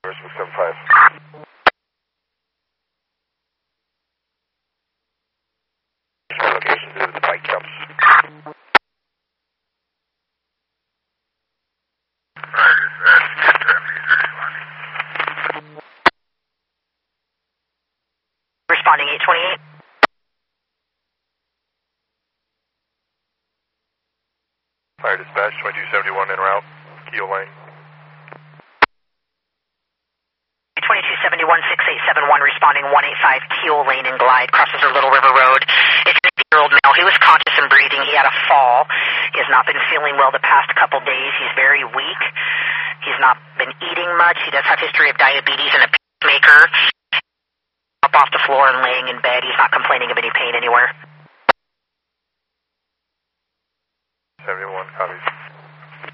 75. Location due to the bike jumps. Responding 828. Fire dispatch 2271 en route, Keel Lane. 2271-6871 responding 185 Keel Lane and Glide, crosses her Little River Road. It's an 50-year-old male. He was conscious and breathing. He had a fall. He has not been feeling well the past couple days. He's very weak. He's not been eating much. He does have history of diabetes and a pacemaker. Up off the floor and laying in bed. He's not complaining of any pain anywhere. 71 copies.